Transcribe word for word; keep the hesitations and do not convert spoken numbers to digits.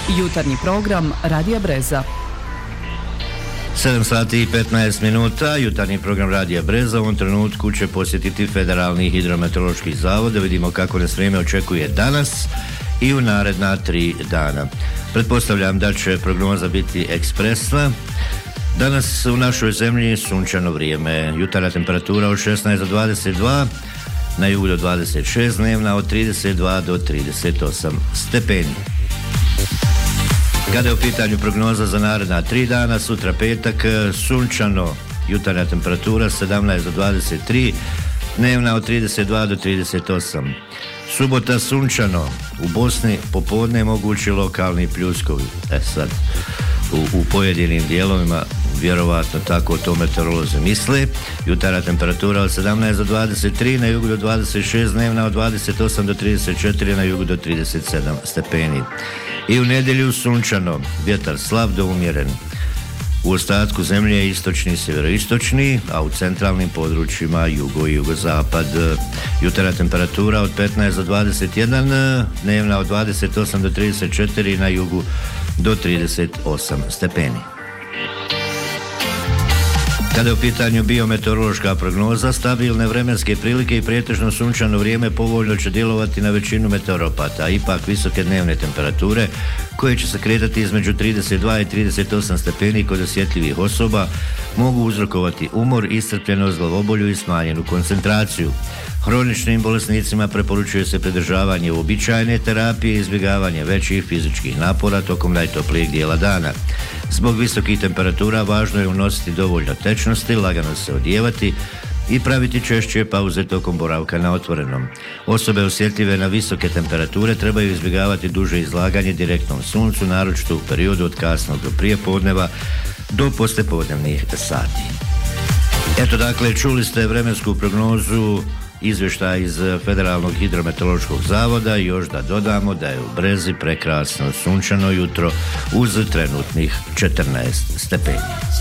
Jutarnji program Radija Breza. sedam sati i petnaest minuta, jutarnji program Radija Breza u ovom trenutku će posjetiti Federalni hidrometeorološki zavod da vidimo kako nas vrijeme očekuje danas i u naredna tri dana. Pretpostavljam da će prognoza biti ekspresna. Danas u našoj zemlji sunčano vrijeme, jutarnja temperatura od šesnaest do dvadeset dva, na jugu do dvadeset šest, dnevna od trideset dva do trideset osam stepeni. Kada je u pitanju prognoza za naredna tri dana, sutra petak, sunčano, jutarnja temperatura sedamnaest do dvadeset tri, dnevna od trideset dva do trideset osam. Subota sunčano, u Bosni popodne mogući lokalni pljuskovi. E sad, u, u pojedinim dijelovima vjerovatno tako to meteorolozi misle. Jutarnja temperatura od sedamnaest do dvadeset tri, na jugu do dvadeset šest, dnevna od dvadeset osam do trideset četiri, na jugu do trideset sedam stepeni. I u nedjelju sunčano, vjetar slab do umjeren. U ostatku zemlje je istočni i sjeveroistočni, a u centralnim područjima jugo i jugozapad. Jutarnja temperatura od petnaest do dvadeset jedan, dnevna od dvadeset osam do trideset četiri, na jugu do trideset osam stepeni. Kada je u pitanju biometeorološka prognoza, stabilne vremenske prilike i pretežno sunčano vrijeme povoljno će djelovati na većinu meteoropata, a ipak visoke dnevne temperature koje će se kretati između trideset dva i trideset osam stepeni kod osjetljivih osoba mogu uzrokovati umor, iscrpljenost, glavobolju i smanjenu koncentraciju. Hroničnim bolesnicima preporučuje se pridržavanje uobičajene terapije i izbjegavanje većih fizičkih napora tokom najtoplijeg dijela dana. Zbog visokih temperatura važno je unositi dovoljno tečnosti, lagano se odijevati i praviti češće pauze tokom boravka na otvorenom. Osobe osjetljive na visoke temperature trebaju izbjegavati duže izlaganje direktnom suncu, naročito u periodu od kasnog do prijepodneva do poslijepodnevnih sati. Eto, dakle, čuli ste vremensku prognozu, izvještaj iz Federalnog hidrometeorološkog zavoda i još da dodamo da je u Brezi prekrasno sunčano jutro uz trenutnih četrnaest stepeni.